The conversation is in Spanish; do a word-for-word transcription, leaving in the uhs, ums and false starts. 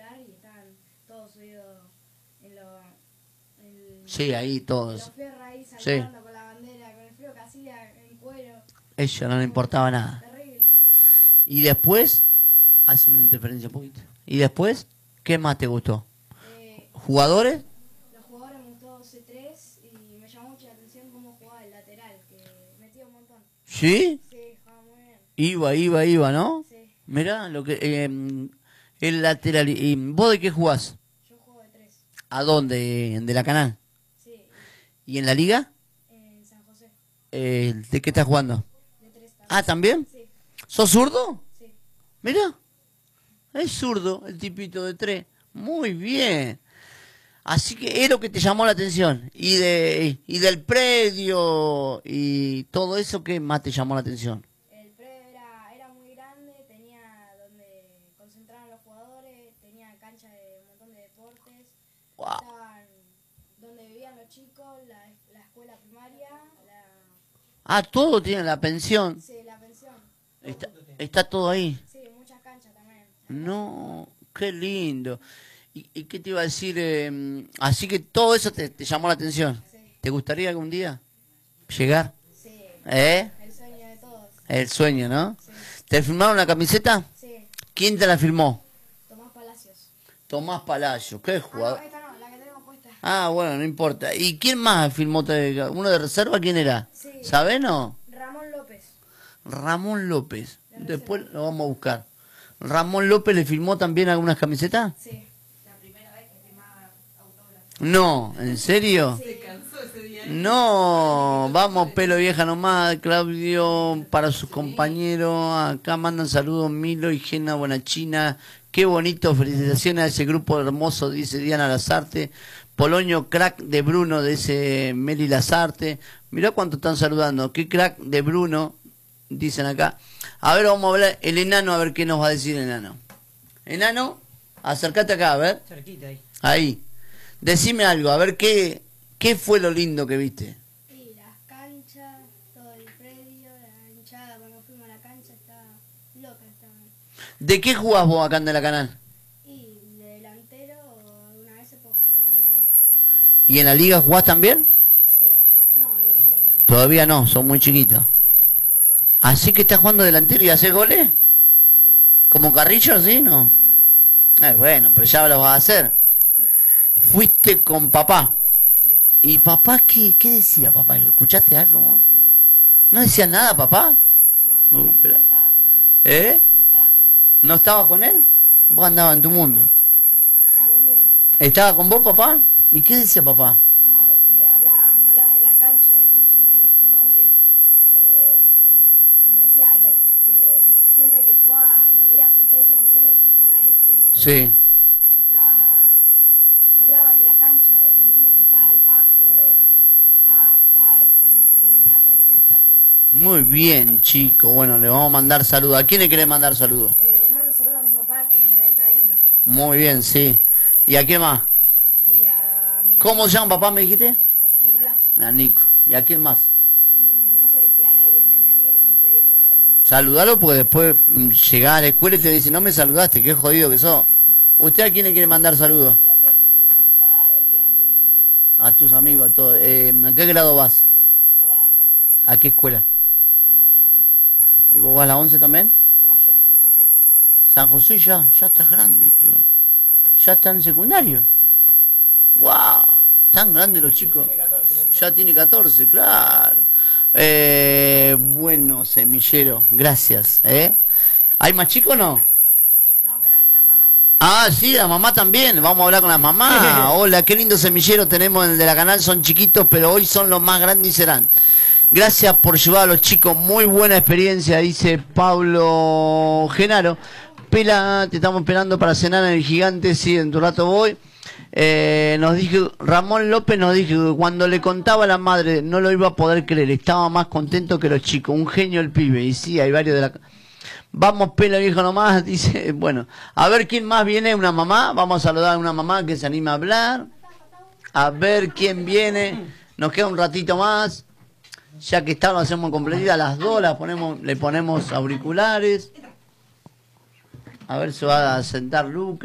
hablar y estaban todos subidos en los... Sí, ahí todos. Los fierros ahí saltando Sí. con la bandera, con el frío que hacía en cuero. Ellos no le importaba nada. Terrible. Y después, hace una interferencia un poquito. Y después, ¿qué más te gustó? Eh, ¿Jugadores? los jugadores me gustó C tres y me llamó mucho la atención cómo jugaba el lateral, que metía un montón. ¿Sí? Sí, jugaba muy bien. Iba, iba, iba, ¿no? Sí, Mirá, lo que, eh, el lateral. ¿Y vos de qué jugás? yo juego de tres. ¿A dónde? ¿De la Canal? Sí, ¿Y en la liga? en San José, Eh, ¿De qué estás jugando? de tres también. Ah, ¿también? Sí, ¿Sos zurdo? sí. Mirá, es zurdo el tipito de tres. Muy bien. Así que es lo que te llamó la atención. Y de y del predio y todo eso, ¿qué más te llamó la atención? El predio era, era muy grande, tenía donde concentraban los jugadores, tenía cancha de un montón de deportes, Wow. estaban donde vivían los chicos, la, la escuela primaria, la, Ah, todo tiene la pensión. sí, la pensión, Está, está todo ahí. sí, muchas canchas también. No, qué lindo. ¿Y, y qué te iba a decir? Eh, así que todo eso te, te llamó la atención. Sí, ¿Te gustaría algún día llegar? sí, ¿Eh? el sueño de todos. El sueño, ¿no? Sí, ¿Te firmaron la camiseta? sí, ¿Quién te la firmó? Tomás Palacios. Tomás Palacio, qué Ah, no, jugador. esta no, la que tenemos puesta. Ah, bueno, no importa. ¿Y quién más firmó? te- ¿Uno de reserva? ¿Quién era? Sí. ¿Sabés no? Ramón López. Ramón López. De Después reserva. lo vamos a buscar. ¿Ramón López le firmó también algunas camisetas? Sí. No, ¿en serio? Sí. No, vamos, pelo vieja nomás, Claudio, para sus compañeros, acá mandan saludos Milo y Gena Buenachina, qué bonito, felicitaciones a ese grupo hermoso, dice Diana Lazarte, Polonio, crack de Bruno, dice Meli Lazarte, mirá cuánto están saludando, qué crack de Bruno, dicen acá. A ver, vamos a hablar, el enano, a ver qué nos va a decir el enano. Enano, acércate acá, a ver. Cerquita ahí. Ahí. Decime algo, a ver qué, qué fue lo lindo que viste. Y las canchas, todo el predio, la hinchada, cuando fuimos a la cancha estaba loca. Estaba. ¿De qué jugás vos acá en De la Canal? Y de delantero, alguna vez se puede jugar de medio. ¿Y en la liga jugás también? Sí. No, en la liga no. Todavía no, son muy chiquitos. Así que estás jugando delantero y haces goles. ¿Como Carrillo, sí? No. No. Eh, bueno, pero ya lo vas a hacer. Fuiste con papá. Sí. ¿Y papá qué, qué decía papá? ¿Lo escuchaste algo? No. ¿No decía nada papá? No, Uh, no espera. estaba con él. ¿Eh? No estaba con él. ¿No estaba con él? Vos andabas en tu mundo. Sí. Estaba conmigo. ¿Estaba con vos papá? ¿Y qué decía papá? No, que hablaba, me hablaba de la cancha, de cómo se movían los jugadores. Eh, me decía lo que siempre que jugaba, lo veía hace tres, decía, mirá lo que juega este. Sí. Estaba, hablaba de la cancha, de lo lindo que estaba el pasto, de que estaba toda li- delineada perfecta, así. Muy bien, chico. Bueno, le vamos a mandar saludos. ¿A quién le querés mandar saludos? Eh, le mando saludos a mi papá que no me está viendo. Muy bien, sí. ¿Y a quién más? Y a mi ¿Cómo se llama papá, me dijiste? Nicolás. A Nico. ¿Y a quién más? Y no sé si hay alguien de mi amigo que me esté viendo, le mando saludos. Saludalo porque después mm, llegás a la escuela y te dicen, no me saludaste, qué jodido que sos. ¿Usted a quién le quiere mandar saludos? Y lo mismo, a mi papá y a mis amigos. A tus amigos, a todos. Eh, ¿A qué grado vas? A mí, yo a tercero, ¿A qué escuela? a la once. ¿Y vos vas a la once también? No, yo voy a San José. San José ya, ya estás grande, tío. ¿Ya está en secundario? Sí. ¡Wow! Tan grandes los chicos. Ya tiene catorce, claro. Eh, bueno, semillero, gracias. ¿eh? ¿Hay más chicos o no? Ah, sí, la mamá también. Vamos a hablar con la mamá. Hola, qué lindo semillero tenemos en el de la Canal. Son chiquitos, pero hoy son los más grandes y serán. Gracias por llevar a los chicos. Muy buena experiencia, dice Pablo Genaro. Pela, te estamos esperando para cenar en el Gigante. Sí, en tu rato voy. Eh, nos dijo, Ramón López nos dijo que cuando le contaba a la madre no lo iba a poder creer. Estaba más contento que los chicos. Un genio el pibe. Y sí, hay varios de la... Vamos, pelo viejo nomás, dice. Bueno, a ver quién más viene, una mamá. Vamos a saludar a una mamá que se anima a hablar. A ver quién viene. Nos queda un ratito más. Ya que está, lo hacemos completita. A las dos las ponemos, le ponemos auriculares. A ver, se va a sentar Lucre.